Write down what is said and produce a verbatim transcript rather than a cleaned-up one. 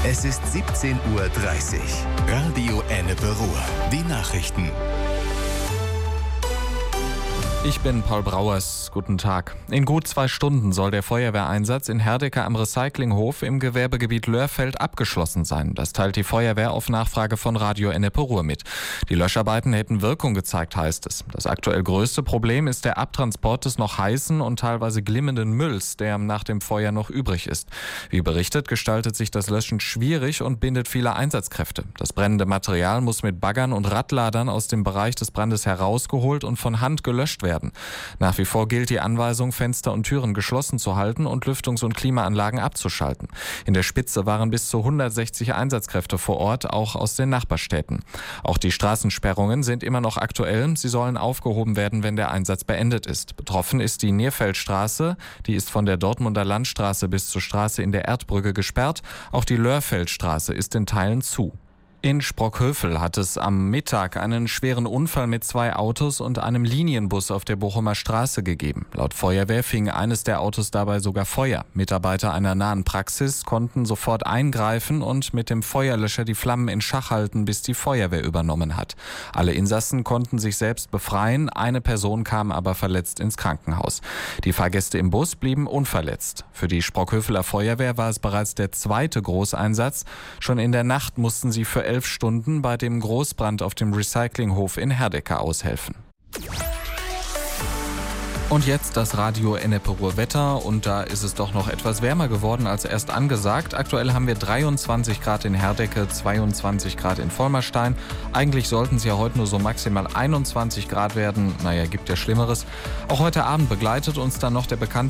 Es ist siebzehn Uhr dreißig. Radio Ennepe Ruhr. Die Nachrichten. Ich bin Paul Brauers. Guten Tag. In gut zwei Stunden soll der Feuerwehreinsatz in Herdecke am Recyclinghof im Gewerbegebiet Lörfeld abgeschlossen sein. Das teilt die Feuerwehr auf Nachfrage von Radio Ennepe Ruhr mit. Die Löscharbeiten hätten Wirkung gezeigt, heißt es. Das aktuell größte Problem ist der Abtransport des noch heißen und teilweise glimmenden Mülls, der nach dem Feuer noch übrig ist. Wie berichtet, gestaltet sich das Löschen schwierig und bindet viele Einsatzkräfte. Das brennende Material muss mit Baggern und Radladern aus dem Bereich des Brandes herausgeholt und von Hand gelöscht werden. Nach wie vor gilt die Anweisung, Fenster und Türen geschlossen zu halten und Lüftungs- und Klimaanlagen abzuschalten. In der Spitze waren bis zu hundertsechzig Einsatzkräfte vor Ort, auch aus den Nachbarstädten. Auch die Straßensperrungen sind immer noch aktuell. Sie sollen aufgehoben werden, wenn der Einsatz beendet ist. Betroffen ist die Nierfeldstraße. Die ist von der Dortmunder Landstraße bis zur Straße in der Erdbrücke gesperrt. Auch die Lörfeldstraße ist in Teilen zu. In Sprockhövel hat es am Mittag einen schweren Unfall mit zwei Autos und einem Linienbus auf der Bochumer Straße gegeben. Laut Feuerwehr fing eines der Autos dabei sogar Feuer. Mitarbeiter einer nahen Praxis konnten sofort eingreifen und mit dem Feuerlöscher die Flammen in Schach halten, bis die Feuerwehr übernommen hat. Alle Insassen konnten sich selbst befreien, eine Person kam aber verletzt ins Krankenhaus. Die Fahrgäste im Bus blieben unverletzt. Für die Sprockhöveler Feuerwehr war es bereits der zweite Großeinsatz. Schon in der Nacht mussten sie für elf Stunden bei dem Großbrand auf dem Recyclinghof in Herdecke aushelfen. Und jetzt das Radio Ennepe Ruhr Wetter, und da ist es doch noch etwas wärmer geworden als erst angesagt. Aktuell haben wir dreiundzwanzig Grad in Herdecke, zweiundzwanzig Grad in Vollmerstein. Eigentlich sollten es ja heute nur so maximal einundzwanzig Grad werden. Naja, gibt ja Schlimmeres. Auch heute Abend begleitet uns dann noch der bekannte